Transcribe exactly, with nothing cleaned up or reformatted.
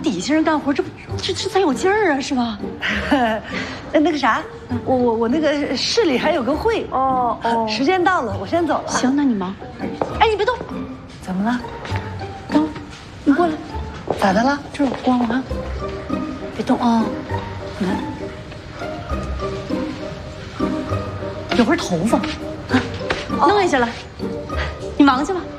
底下人干活，这不这这才有劲儿啊，是吧？ 那个啥，我我我那个市里还有个会哦哦， 时间到了，我先走了。 行，那你忙。哎，你别动， 怎么了？ 等会儿，你过来， 咋的了？ 这儿有光，我看。别动啊，你看，有根头发，啊，弄下去了，你忙去吧。